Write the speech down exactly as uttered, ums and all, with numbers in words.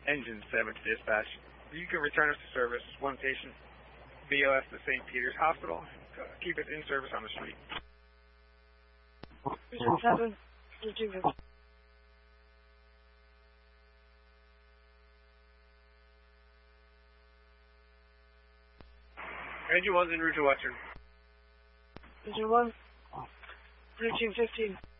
Engine seven to dispatch. You can return us to service. One patient, B O S to Saint Peter's Hospital. Uh, keep us in service on the street. Engine seven, Virginia. Engine one's en route to Western. Engine one, thirteen fifteen.